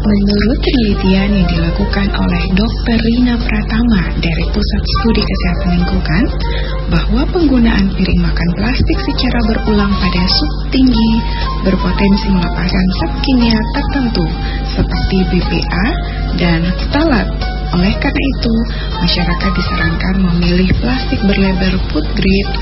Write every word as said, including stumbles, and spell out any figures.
Menurut penelitian yang dilakukan oleh dokter Rina Pratama dari Pusat Studi Kesehatan Lingkungan, bahwa penggunaan piring makan plastik secara berulang pada suhu tinggi berpotensi melepaskan zat kimia tertentu seperti B P A dan ftalat. Oleh karena itu, masyarakat disarankan memilih plastik berlabel food grade